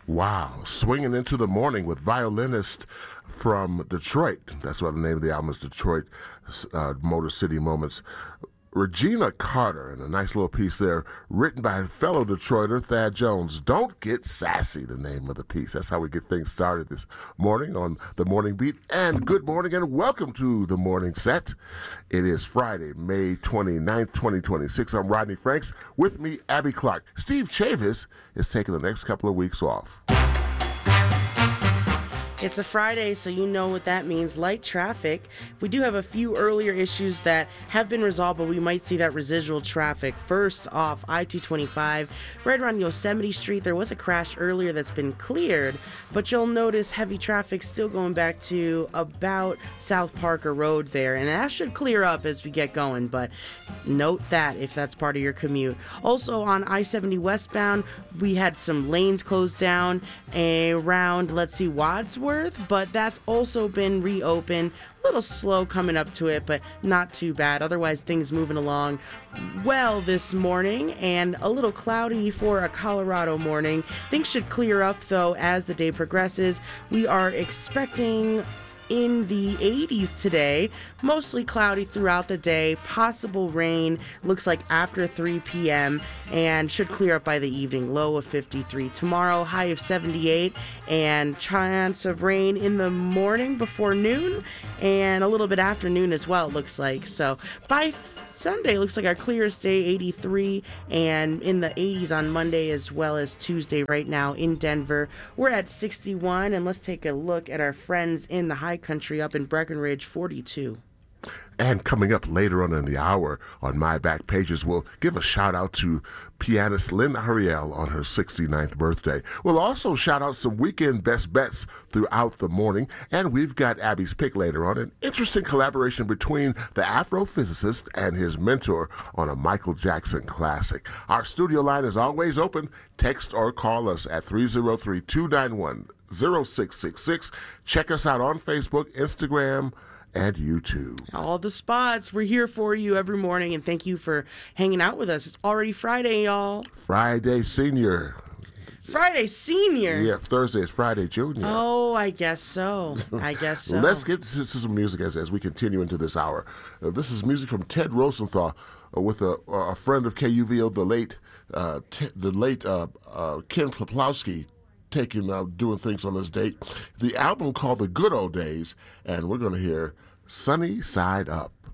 Wow, swinging into the morning with violinist from Detroit. That's why the name of the album is Detroit Motor City Moments. Regina Carter, and a nice little piece there, written by fellow Detroiter Thad Jones. Don't Get Sassy, the name of the piece. That's how we get things started this morning on the Morning Beat. And good morning and welcome to the Morning Set. It is Friday, May 29th, 2026. I'm Rodney Franks. With me, Abby Clark. Steve Chavis is taking the next couple of weeks off. It's a Friday, so you know what that means. Light traffic. We do have a few earlier issues that have been resolved, but we might see that residual traffic. First off, I-225, right around Yosemite Street. There was a crash earlier that's been cleared, but you'll notice heavy traffic still going back to about South Parker Road there, and that should clear up as we get going, but note that if that's part of your commute. Also on I-70 westbound, we had some lanes closed down around, Wadsworth, but that's also been reopened. A little slow coming up to it, but not too bad. Otherwise, things moving along well this morning, and a little cloudy for a Colorado morning. Things should clear up, though, as the day progresses. We are expecting in the 80s today, mostly cloudy throughout the day, possible rain, looks like after 3 p.m. and should clear up by the evening, low of 53. Tomorrow, high of 78 and chance of rain in the morning before noon and a little bit after noon as well, it looks like. So by Sunday looks like our clearest day, 83, and in the 80s on Monday as well as Tuesday right now in Denver. We're at 61, and let's take a look at our friends in the high country up in Breckenridge, 42. And coming up later on in the hour on My Back Pages, we'll give a shout out to pianist Lynn Huriel on her 69th birthday. We'll also shout out some weekend best bets throughout the morning. And we've got Abby's pick later on, an interesting collaboration between the Afrophysicist and his mentor on a Michael Jackson classic. Our studio line is always open. Text or call us at 303-291-0666. Check us out on Facebook, Instagram, and YouTube. All the spots. We're here for you every morning, and thank you for hanging out with us. It's already Friday, y'all. Friday Senior. Friday Senior? Yeah, Thursday is Friday Junior. Oh, I guess so. Let's get to some music as we continue into this hour. This is music from Ted Rosenthal with a friend of KUVO, the late Ken Poplowski, doing things on this date. The album called The Good Old Days, and we're going to hear Sunny Side Up.